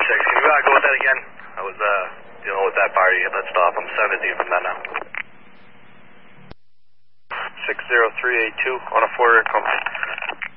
Six. Can you go with that again? I was dealing with that fire. You let's stop. I'm sending it to you from that now. 60382 on a 4-air company.